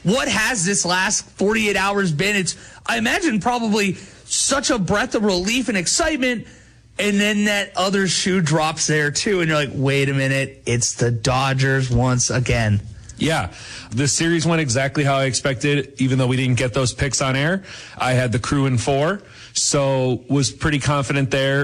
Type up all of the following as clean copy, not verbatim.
what has this last 48 hours been? It's, I imagine, probably such a breath of relief and excitement. And then that other shoe drops there, too. And you're like, wait a minute, it's the Dodgers once again. Yeah, the series went exactly how I expected, even though we didn't get those picks on air. I had the Crew in 4, so was pretty confident there.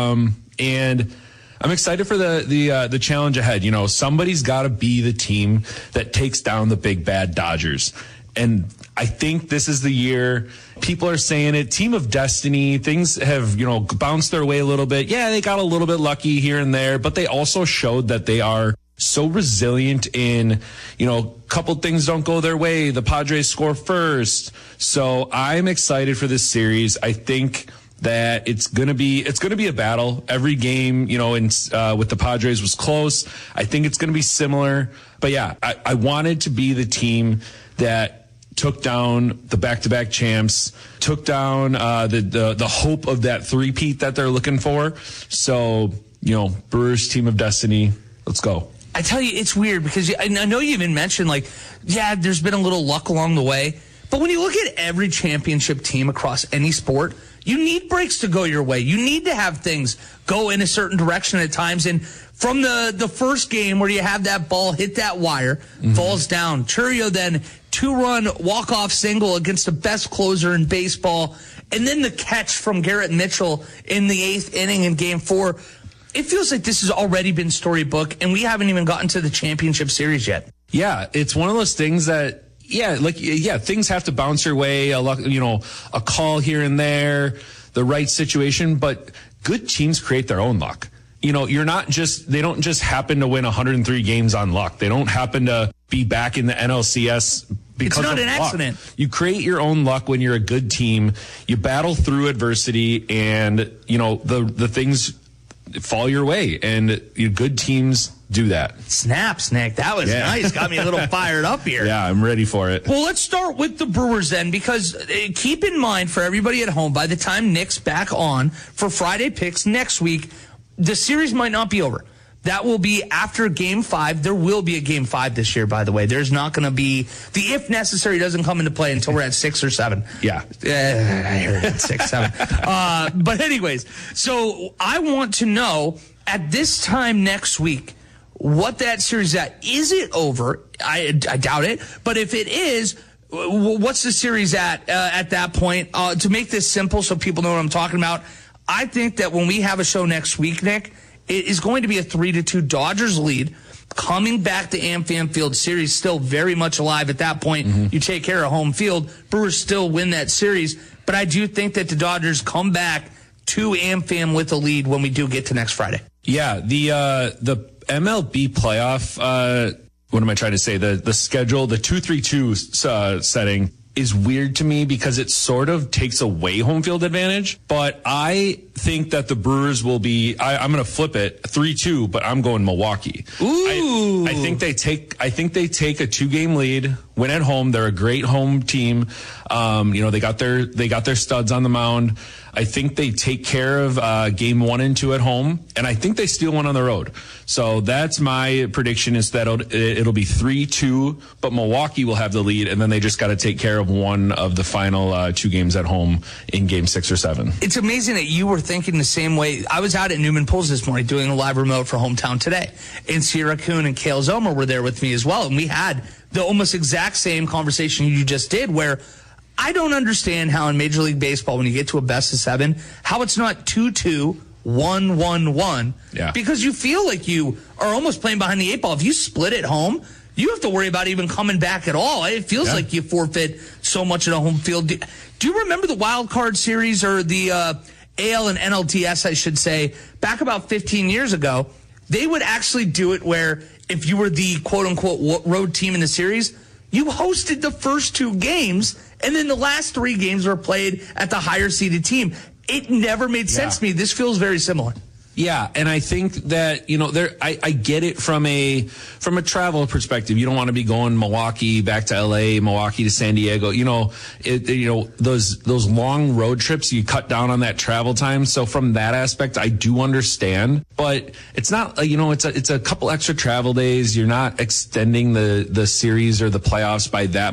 And I'm excited for the challenge ahead. You know, somebody's got to be the team that takes down the big bad Dodgers. And I think this is the year. People are saying it, team of destiny. Things have, bounced their way a little bit. Yeah, they got a little bit lucky here and there, but they also showed that they are so resilient in, a couple things don't go their way. The Padres score first. So I'm excited for this series. I think that it's going to be a battle. Every game, with the Padres was close. I think it's going to be similar. But yeah, I wanted to be the team that took down the back-to-back champs, took down the hope of that three-peat that they're looking for. So, Brewers team of destiny, let's go. I tell you, it's weird because I know you even mentioned, there's been a little luck along the way. But when you look at every championship team across any sport, you need breaks to go your way. You need to have things go in a certain direction at times. And from the first game where you have that ball hit that wire, falls down, Chourio then 2-run walk-off single against the best closer in baseball, and then the catch from Garrett Mitchell in the 8th inning in Game 4. It feels like this has already been storybook, and we haven't even gotten to the championship series yet. Yeah, it's one of those things that, things have to bounce your way, a call here and there, the right situation, but good teams create their own luck. They don't just happen to win 103 games on luck. They don't happen to be back in the NLCS because it's not an luck. accident. You create your own luck when you're a good team. You battle through adversity, and, the things fall your way, and good teams do that. Snaps, Nick. That was nice. Got me a little fired up here. Yeah, I'm ready for it. Well, let's start with the Brewers then, because keep in mind for everybody at home, by the time Nick's back on for Friday picks next week, the series might not be over. That will be after Game 5. There will be a Game 5 this year, by the way. There's not going to be the if necessary doesn't come into play until we're at 6 or 7. Yeah. I heard it, 6, 7. But anyways, so I want to know at this time next week what that series is at. Is it over? I doubt it. But if it is, what's the series at that point? To make this simple so people know what I'm talking about, I think that when we have a show next week, Nick, it is going to be a 3-2 Dodgers lead. Coming back to AmFam Field, series still very much alive at that point. You take care of home field. Brewers still win that series. But I do think that the Dodgers come back to AmFam with a lead when we do get to next Friday. Yeah, the MLB playoff, what am I trying to say? The schedule, the 2-3-2 setting is weird to me because it sort of takes away home field advantage. But I think that the Brewers will be, I'm going to flip it 3-2, but I'm going Milwaukee. Ooh. I think they take a 2-game lead, win at home. They're a great home team. They got their studs on the mound. I think they take care of game 1 and 2 at home, and I think they steal one on the road. So that's my prediction, is that it'll be 3-2, but Milwaukee will have the lead, and then they just got to take care of one of the final 2 games at home in game 6 or 7. It's amazing that you were thinking the same way. I was out at Newman Pools this morning doing a live remote for Hometown Today, and Sierra Kuhn and Kale Zomer were there with me as well, and we had the almost exact same conversation you just did, where I don't understand how in Major League Baseball, when you get to a best of 7, how it's not 2-2, 1-1-1. Yeah. Because you feel like you are almost playing behind the 8 ball. If you split at home, you have to worry about even coming back at all. It feels like you forfeit so much at a home field. Do you remember the wild card series, or the AL and NLDS, I should say, back about 15 years ago? They would actually do it where if you were the quote-unquote road team in the series, you hosted the first 2 games, and then the last 3 games were played at the higher-seeded team. It never made sense to me. This feels very similar. Yeah, and I think that, I get it from a travel perspective. You don't want to be going Milwaukee back to LA, Milwaukee to San Diego. Those long road trips, you cut down on that travel time. So from that aspect, I do understand. But it's not, it's a couple extra travel days. You're not extending the series or the playoffs by that